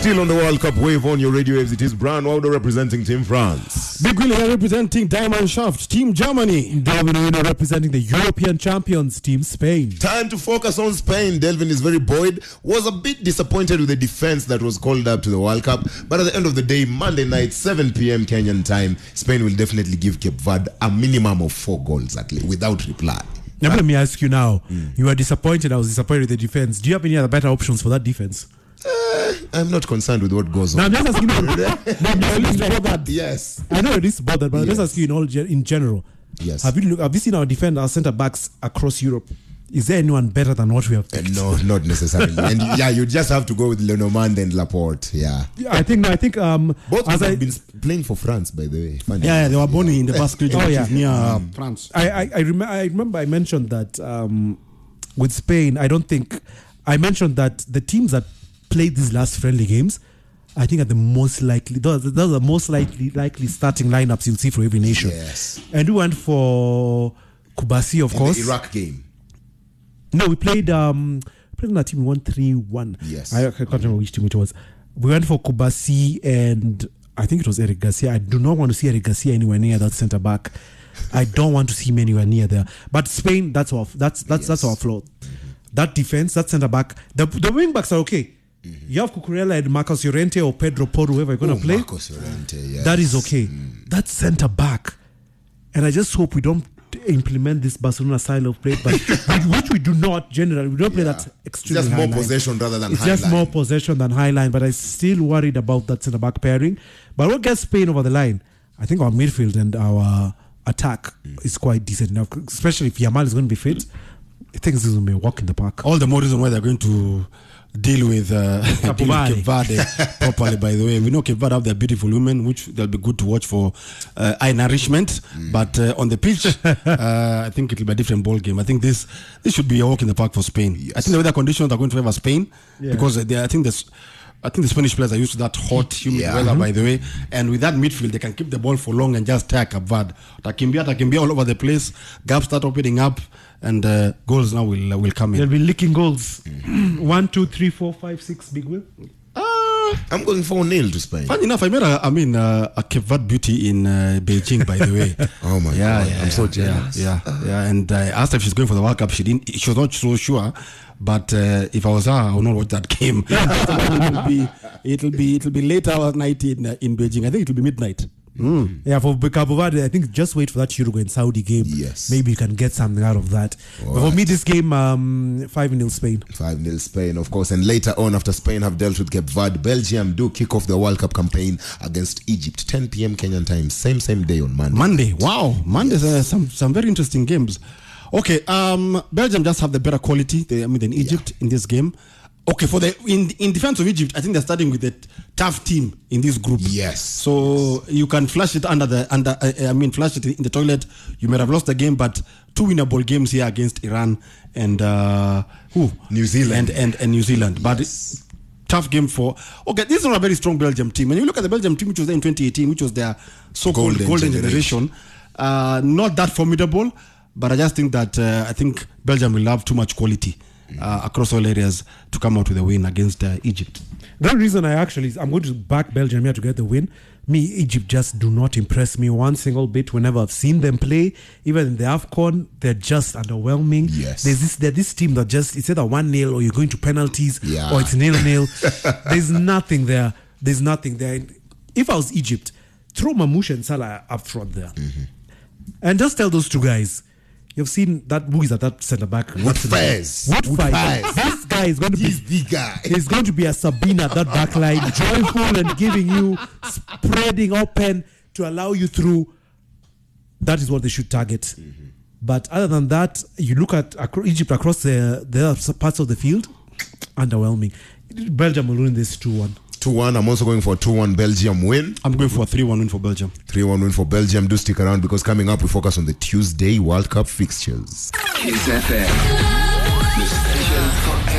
Still on the World Cup wave on your radio waves. It is Brian Waudo representing Team France. Big Willie representing Diamond Shaft, Team Germany. Delvin representing the European champions, Team Spain. Time to focus on Spain. Delvin is very buoyed. Was a bit disappointed with the defense that was called up to the World Cup. But at the end of the day, Monday night, 7 p.m. Kenyan time, Spain will definitely give Cape Verde a minimum of 4 goals at least, without reply. Now, let me ask you now. You were disappointed. I was disappointed with the defense. Do you have any other better options for that defense? I'm not concerned with what goes on. Now, I'm just asking you. Yes. I know it is bothered, but I'm just asking you in general. Yes. Have you seen our our centre backs across Europe? Is there anyone better than what we have picked? No, not necessarily. And you just have to go with Lenormand and Laporte. Yeah. I think both have been playing for France, by the way. Funny. Yeah, they were born in the Basque region, which is near France. I remember I mentioned that with Spain, I mentioned that the teams that played these last friendly games, I think are the most likely. Those are the most likely starting lineups you'll see for every nation. Yes. And we went for Kubasi, of course. The Iraq game. No, we played on a team 1-3-1. Yes. I can't remember which team it was. We went for Kubasi and I think it was Eric Garcia. I do not want to see Eric Garcia anywhere near that centre back. I don't want to see him anywhere near there. But Spain, that's our flaw. That defense, that centre back, the wing backs are okay. You have Cucurella and Marcos Llorente or Pedro Porro, whoever you're going to play. Marcos Llorente, yes. That is okay. That centre back. And I just hope we don't implement this Barcelona style of play, but which we do not generally. We don't play that extremely just high more line. Possession rather than it's high just line. more possession than high line, but I'm still worried about that centre back pairing. But what gets Spain over the line, I think our midfield and our attack is quite decent enough, especially if Yamal is going to be fit. I think this is going to be a walk in the park. All the more reason why they're going to deal with Cape Verde properly. By the way, we know Cape Verde have their beautiful women, which they'll be good to watch for eye nourishment. But on the pitch, I think it'll be a different ball game. I think this should be a walk in the park for Spain. Yes. I think the weather conditions are going to favor Spain because I think the Spanish players are used to that hot, humid weather, by the way. And with that midfield, they can keep the ball for long and just tag Cape Verde. Takimbia all over the place. Gaps start opening up, and goals now will come in. They'll be licking goals. 1, 2, 3, 4, 5, 6. Big Will. I'm going 4-0 to Spain. Funny enough, I met a Cape Verde beauty in Beijing, by the way. Oh my God, I'm so jealous. Yeah. And I asked her if she's going for the World Cup. She was not so sure. But if I was her, I would not watch that game. It'll be later at night in Beijing. I think it'll be midnight. Yeah, for Cabo Verde, I think just wait for that Uruguay and Saudi game. Yes. Maybe you can get something out of that. But for me, this game, 5-0 Spain. 5-0 Spain, of course. And later on, after Spain have dealt with Cape Verde, Belgium do kick off the World Cup campaign against Egypt. 10 p.m. Kenyan time. Same day on Monday. Wow. Monday's some very interesting games. Okay, Belgium just have the better quality than Egypt in this game. Okay, in defense of Egypt, I think they're starting with a tough team in this group. Yes. So you can flush it flush it in the toilet. You may have lost the game, but 2 winnable games here against Iran and New Zealand and New Zealand. But tough game for. Okay, this is not a very strong Belgium team. When you look at the Belgium team, which was there in 2018, which was their so-called golden generation, not that formidable. But I just think that I think Belgium will have too much quality across all areas to come out with a win against Egypt. The reason I'm going to back Belgium here to get the win. Egypt just do not impress me one single bit whenever I've seen them play. Even in the AFCON, they're just underwhelming. Yes. There's this team that just, it's either 1-0 or you're going to penalties or it's 0-0. There's nothing there. If I was Egypt, throw Mamouche and Salah up front there. And just tell those two guys, you've seen that movies at that centre back. What Fez? This guy is going to be the guy. He's going to be a Sabine at that back line, joyful and giving you, spreading open to allow you through. That is what they should target. But other than that, you look at Egypt across the other parts of the field, underwhelming. Belgium will win this 2-1. 2-1. I'm also going for a 2-1 Belgium win. I'm going for a 3-1 win for Belgium. 3-1 win for Belgium. Do stick around because coming up we focus on the Tuesday World Cup fixtures. Kiss FM.